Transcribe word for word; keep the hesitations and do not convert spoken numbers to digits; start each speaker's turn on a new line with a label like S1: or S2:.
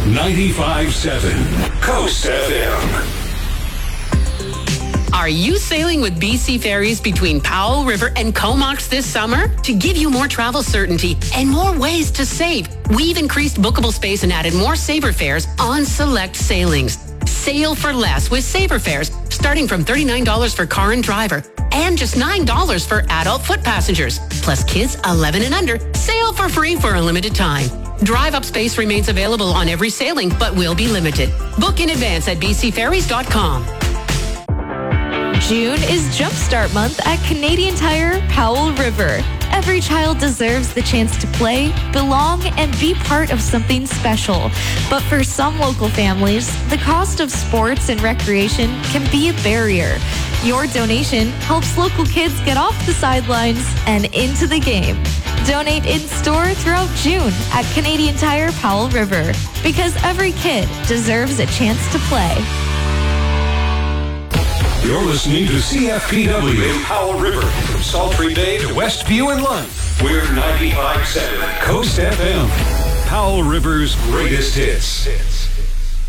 S1: ninety-five point seven Coast F M.
S2: Are you sailing with B C Ferries between Powell River and Comox this summer? To give you more travel certainty and more ways to save, we've increased bookable space and added more Sabre fares on select sailings. Sail for less with Sabre fares, starting from thirty-nine dollars for car and driver and just nine dollars for adult foot passengers. Plus kids eleven and under, sail for free for a limited time. Drive-up space remains available on every sailing, but will be limited. Book in advance at b c ferries dot com.
S3: June is Jumpstart Month at Canadian Tire Powell River. Every child deserves the chance to play, belong, and be part of something special. But for some local families, the cost of sports and recreation can be a barrier. Your donation helps local kids get off the sidelines and into the game. Donate in-store throughout June at Canadian Tire Powell River, because every kid deserves a chance to play.
S1: You're listening to C F P W in Powell River, from Sultry Bay to Westview and Lund. We're ninety-five point seven Coast F M, Powell River's greatest hits.